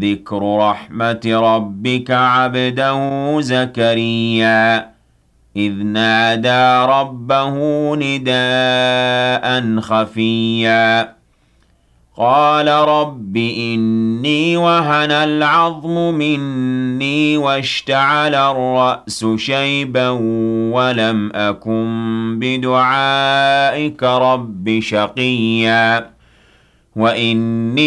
ذكر رحمة ربك عبده زكريا إذ نادى ربه نداء خفيا قال رب إني وهن العظم مني واشتعل الرأس شيبا ولم أكن بدعائك رب شقيا وإني